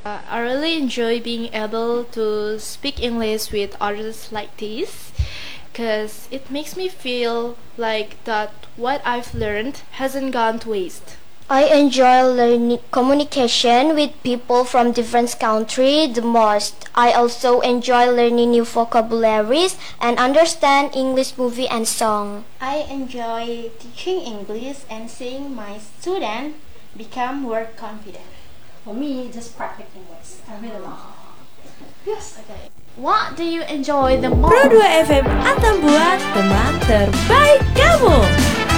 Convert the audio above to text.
I really enjoy being able to speak English with others like this because it makes me feel like that what I've learned hasn't gone to waste. I enjoy learning communication with people from different countries the most. I also enjoy learning new vocabularies and understand English movie and song. I enjoy teaching English and seeing my students become more confident. For me, just practice English. I really love it. Yes. Okay. What do you enjoy the most? Pro 2 FM Atambua, teman terbaik kamu.